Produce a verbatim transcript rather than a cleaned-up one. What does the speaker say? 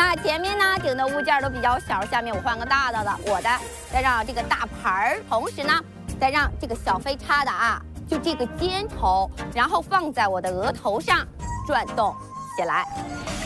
那前面呢顶的物件都比较小，下面我换个大大的，我的再让这个大盘儿，同时呢再让这个小飞叉的啊，就这个尖头，然后放在我的额头上转动起来。